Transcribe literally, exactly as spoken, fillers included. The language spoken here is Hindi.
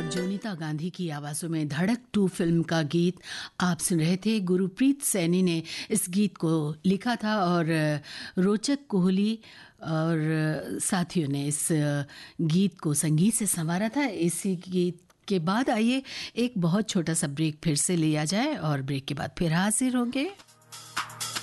जोनीता गांधी की आवाज़ों में धड़क टू फिल्म का गीत आप सुन रहे थे। गुरप्रीत सैनी ने इस गीत को लिखा था और रोचक कोहली और साथियों ने इस गीत को संगीत से संवारा था। इसी गीत के बाद आइए एक बहुत छोटा सा ब्रेक फिर से लिया जाए और ब्रेक के बाद फिर हाजिर होंगे।